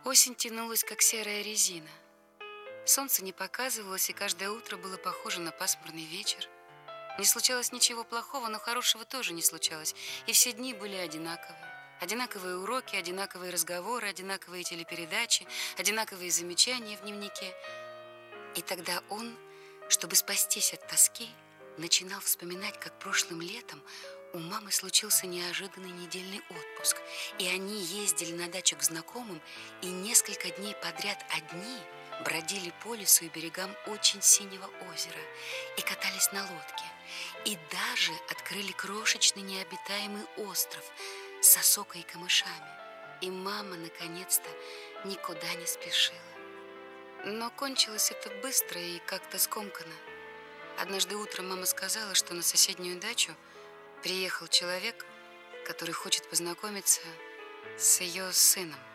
Осень тянулась, как серая резина. Солнце не показывалось, и каждое утро было похоже на пасмурный вечер. Не случалось ничего плохого, но хорошего тоже не случалось, и все дни были одинаковые. Одинаковые уроки, одинаковые разговоры, одинаковые телепередачи, одинаковые замечания в дневнике. И тогда он, чтобы спастись от тоски, начинал вспоминать, как прошлым летом у мамы случился неожиданный недельный отпуск, и они ездили на дачу к знакомым, и несколько дней подряд одни бродили по лесу и берегам очень синего озера и катались на лодке, и даже открыли крошечный необитаемый остров с осокой и камышами. И мама, наконец-то, никуда не спешила. Но кончилось это быстро и как-то скомканно. Однажды утром мама сказала, что на соседнюю дачу приехал человек, который хочет познакомиться с ее сыном.